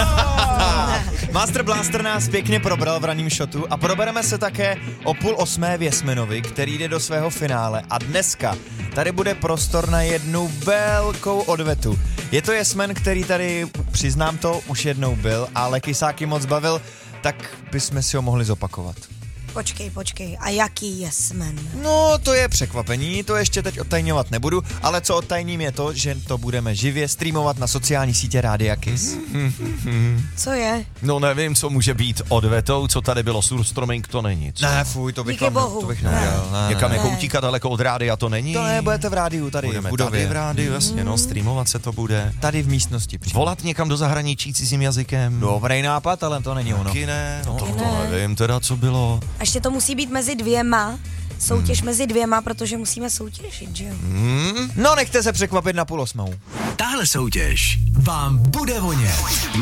Master Blaster nás pěkně probral v ranním shotu a probereme se také o 7:30 v Jesmenovi, který jde do svého finále a dneska tady bude prostor na jednu velkou odvetu. Je to Jesmen, který tady, přiznám to, už jednou byl, ale Kysáky moc bavil, tak bychom si ho mohli zopakovat. Počkej, a jaký Jesmen? No, to je překvapení, to ještě teď odtajňovat nebudu, ale co odtajním je to, že to budeme živě streamovat na sociální sítě Rádia Kiss. Co je? No nevím, co může být odvetou, co tady bylo, surstroming, to není. Co? Ne, fuj, to bych Díky bohu. To bych nedělal. Někam Ne. jako utíkat daleko od rádia, to není. To ne, budete v rádiu tady, Budeme v budově. tady v rádiu, jasně, no, streamovat se to bude. Tady v místnosti přímo. Volat někam do zahraničí cizím jazykem. Dobrý nápad, ale to není ono. Taky ne, no Taky to ne. nevím teda, co bylo. A ještě to musí být mezi dvěma, soutěž mezi dvěma, protože musíme soutěžit, že jo? No, nechte se překvapit na 7:30. Tahle soutěž vám bude vonět.